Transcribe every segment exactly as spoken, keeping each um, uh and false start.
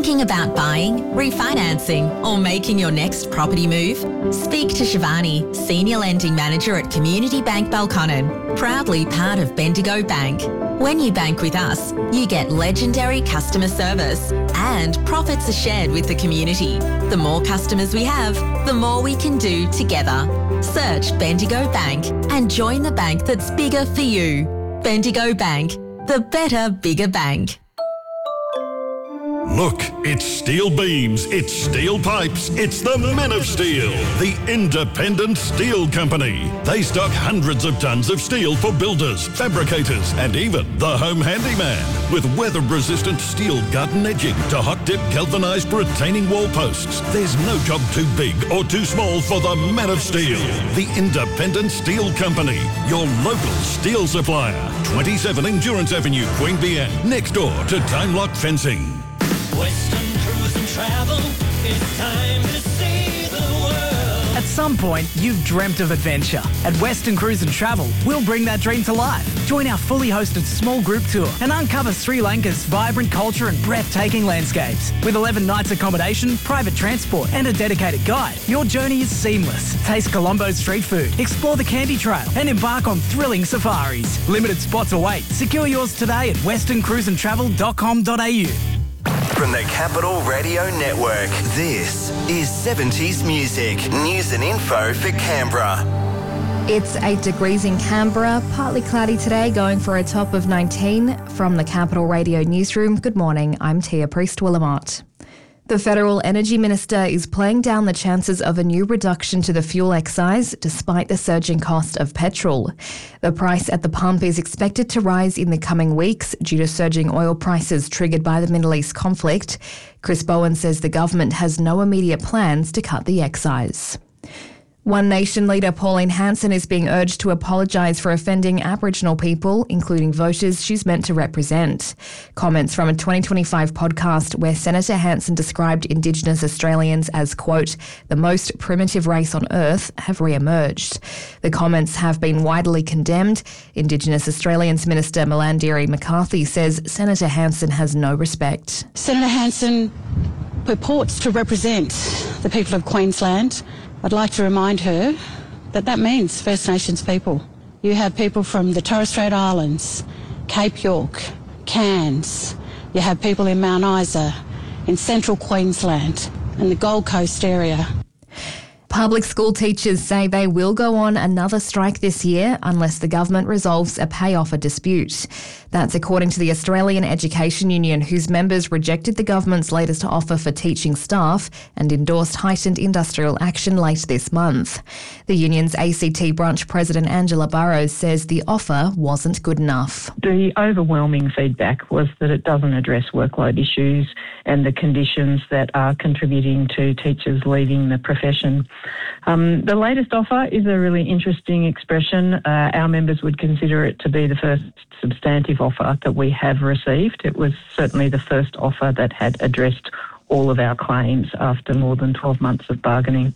Thinking about buying, refinancing or making your next property move? Speak to Shivani, Senior Lending Manager at Community Bank Belconnen, proudly part of Bendigo Bank. When you bank with us, you get legendary customer service and profits are shared with the community. The more customers we have, the more we can do together. Search Bendigo Bank and join the bank that's bigger for you. Bendigo Bank, the better, bigger bank. Look, it's steel beams, it's steel pipes, it's the Men of Steel, the independent steel company. They stock hundreds of tons of steel for builders, fabricators, and even the home handyman. With weather-resistant steel garden edging to hot-dip galvanised retaining wall posts, there's no job too big or too small for the Men of Steel, the independent steel company, your local steel supplier. twenty-seven Endurance Avenue, Queanbeyan, next door to Time Lock Fencing. Western Cruise and Travel, it's time to see the world. At some point, you've dreamt of adventure. At Western Cruise and Travel, we'll bring that dream to life. Join our fully hosted small group tour and uncover Sri Lanka's vibrant culture and breathtaking landscapes. With eleven nights accommodation, private transport and a dedicated guide, your journey is seamless. Taste Colombo's street food, explore the Candy Trail and embark on thrilling safaris. Limited spots await. Secure yours today at western cruise and travel dot com dot a u. From the Capital Radio Network, this is seventies Music, news and info for Canberra. It's eight degrees in Canberra, partly cloudy today, going for a top of nineteen. From the Capital Radio Newsroom, good morning, I'm Tia Priest-Willamott. The Federal Energy Minister is playing down the chances of a new reduction to the fuel excise despite the surging cost of petrol. The price at the pump is expected to rise in the coming weeks due to surging oil prices triggered by the Middle East conflict. Chris Bowen says the government has no immediate plans to cut the excise. One Nation leader Pauline Hanson is being urged to apologise for offending Aboriginal people, including voters she's meant to represent. Comments from a twenty twenty-five podcast where Senator Hanson described Indigenous Australians as, quote, the most primitive race on earth have re-emerged. The comments have been widely condemned. Indigenous Australians Minister Malandiri McCarthy says Senator Hanson has no respect. Senator Hanson purports to represent the people of Queensland. I'd like to remind her that that means First Nations people. You have people from the Torres Strait Islands, Cape York, Cairns. You have people in Mount Isa, in central Queensland and the Gold Coast area. Public school teachers say they will go on another strike this year unless the government resolves a pay offer dispute. That's according to the Australian Education Union, whose members rejected the government's latest offer for teaching staff and endorsed heightened industrial action late this month. The union's A C T branch president Angela Burrows says the offer wasn't good enough. The overwhelming feedback was that it doesn't address workload issues and the conditions that are contributing to teachers leaving the profession. Um, the latest offer is a really interesting expression. Uh, our members would consider it to be the first substantive offer that we have received. It was certainly the first offer that had addressed all of our claims after more than twelve months of bargaining.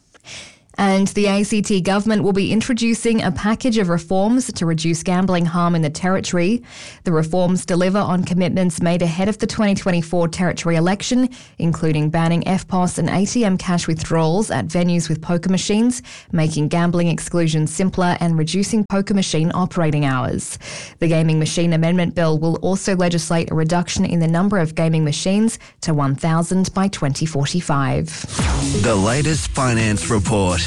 And the A C T government will be introducing a package of reforms to reduce gambling harm in the Territory. The reforms deliver on commitments made ahead of the twenty twenty-four Territory election, including banning F P O S and A T M cash withdrawals at venues with poker machines, making gambling exclusions simpler and reducing poker machine operating hours. The Gaming Machine Amendment Bill will also legislate a reduction in the number of gaming machines to one thousand by twenty forty-five. The latest finance report.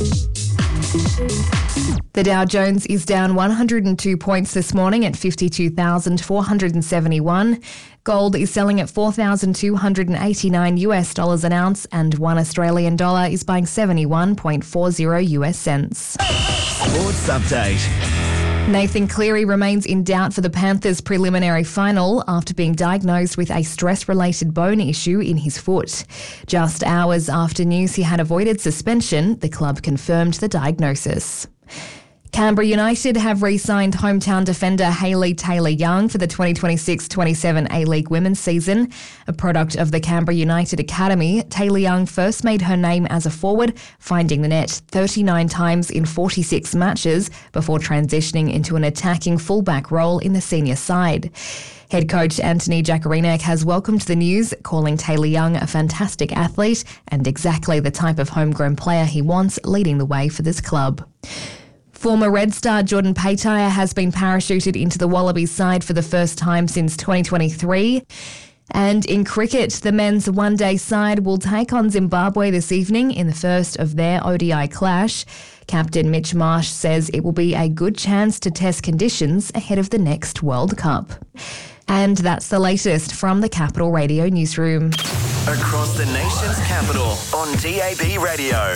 The Dow Jones is down one hundred two points this morning at fifty-two thousand four hundred seventy-one. Gold is selling at four thousand two hundred eighty-nine US dollars an ounce, and one Australian dollar is buying seventy-one point four zero US cents. Sports update. Nathan Cleary remains in doubt for the Panthers' preliminary final after being diagnosed with a stress-related bone issue in his foot. Just hours after news he had avoided suspension, the club confirmed the diagnosis. Canberra United have re-signed hometown defender Hayley Taylor-Young for the twenty twenty-six twenty-seven A-League Women's season. A product of the Canberra United Academy, Taylor-Young first made her name as a forward, finding the net thirty-nine times in forty-six matches before transitioning into an attacking fullback role in the senior side. Head coach Anthony Jakarinek has welcomed the news, calling Taylor-Young a fantastic athlete and exactly the type of homegrown player he wants, leading the way for this club. Former Red Star Jordan Paytire has been parachuted into the Wallabies side for the first time since twenty twenty-three. And in cricket, the men's one-day side will take on Zimbabwe this evening in the first of their O D I clash. Captain Mitch Marsh says it will be a good chance to test conditions ahead of the next World Cup. And that's the latest from the Capital Radio newsroom. Across the nation's capital on D A B Radio.